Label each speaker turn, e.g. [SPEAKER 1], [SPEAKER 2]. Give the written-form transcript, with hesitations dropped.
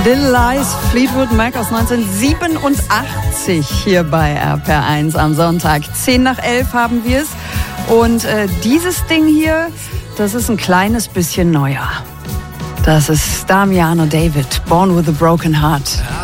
[SPEAKER 1] Little Lies, Fleetwood Mac aus 1987 hier bei RPR1 am Sonntag. 10:10 haben wir es. Und dieses Ding hier, das ist ein kleines bisschen neuer. Das ist Damiano David, Born with a Broken Heart.